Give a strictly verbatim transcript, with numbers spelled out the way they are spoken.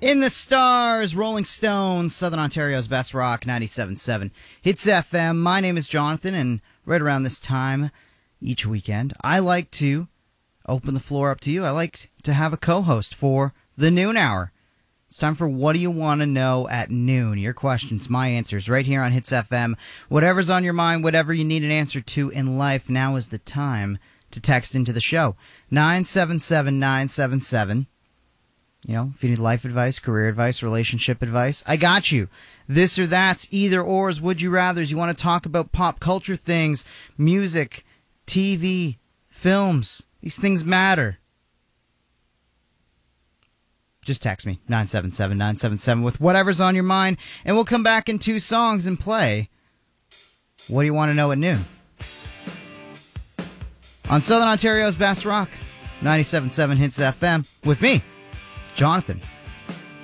In the Stars, Rolling Stones, Southern Ontario's best rock, ninety-seven point seven Hits F M. My name is Jonathan, and right around this time each weekend, I like to open the floor up to you. I like to have a co-host for the noon hour. It's time for What Do You Want to Know at Noon? Your questions, my answers, right here on Hits F M. Whatever's on your mind, whatever you need an answer to in life, now is the time to text into the show. nine seven seven nine seven seven. You know, if you need life advice, career advice, relationship advice, I got you. This or that's, either or's, would you rathers. You want to talk about pop culture things, music, T V, films. These things matter. Just text me, nine seven seven nine seven seven, with whatever's on your mind, and we'll come back in two songs and play What Do You Want to Know at Noon? On Southern Ontario's best rock, ninety-seven point seven Hits F M, with me, Jonathan.